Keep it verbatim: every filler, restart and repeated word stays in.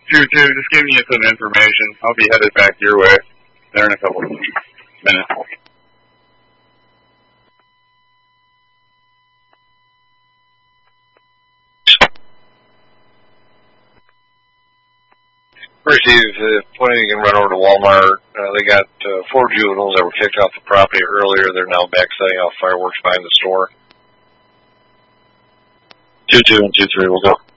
Two two, just giving you some information. I'll be headed back your way there in a couple of minutes. Receive uh, pointing and run over to Walmart. Uh, they got uh, four juveniles that were kicked off the property earlier. They're now back setting off fireworks behind the store. Two two and two three will go.